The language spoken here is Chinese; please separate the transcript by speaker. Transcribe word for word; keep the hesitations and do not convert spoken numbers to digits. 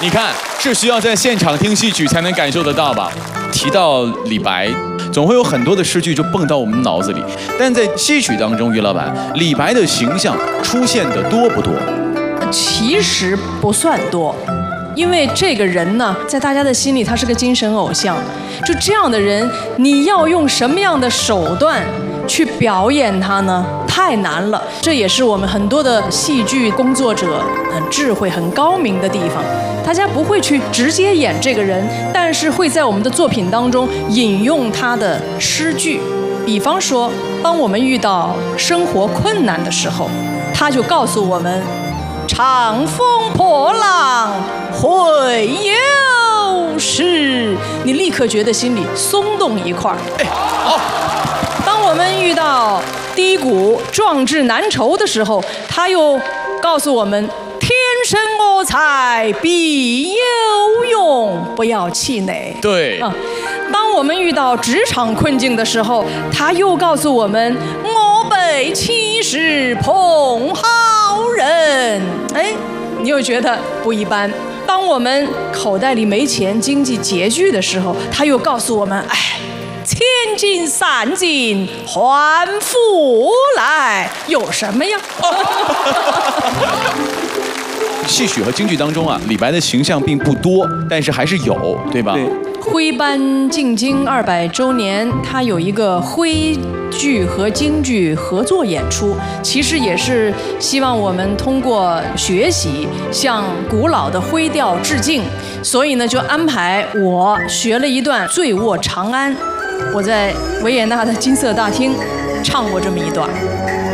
Speaker 1: 你看，是需要在现场听戏曲才能感受得到吧？提到李白，总会有很多的诗句就蹦到我们脑子里。但在戏曲当中，于老板，李白的形象出现的多不多？
Speaker 2: 其实不算多。因为这个人呢，在大家的心里，他是个精神偶像。就这样的人，你要用什么样的手段去表演他呢？太难了。这也是我们很多的戏剧工作者很智慧、很高明的地方。大家不会去直接演这个人，但是会在我们的作品当中引用他的诗句。比方说，当我们遇到生活困难的时候，他就告诉我们：长风破浪会有时，你立刻觉得心里松动一块儿。哎，好。当我们遇到低谷、壮志难酬的时候，他又告诉我们：天生我材必有用，不要气馁。
Speaker 1: 对。
Speaker 2: 啊，当我们遇到职场困境的时候，他又告诉我们：我辈岂是蓬蒿人。哎，你又觉得不一般。当我们口袋里没钱、经济拮据的时候，他又告诉我们：哎，千金散尽还复来，有什么呀？
Speaker 1: 戏曲和京剧当中啊，李白的形象并不多，但是还是有，对吧？
Speaker 3: 对。
Speaker 2: 徽班进京二百周年，它有一个徽剧和京剧合作演出，其实也是希望我们通过学习向古老的徽调致敬，所以呢，就安排我学了一段《醉卧长安》，我在维也纳的金色大厅唱过这么一段。